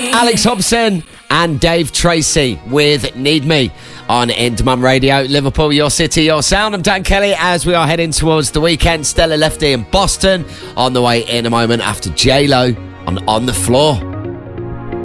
Alex Hobson and Dave Tracy with Need Me on In Demand Radio. Liverpool, your city, your sound. I'm Dan Kelly as we are heading towards the weekend. Stella Lefty in Boston on the way in a moment after J-Lo on the Floor.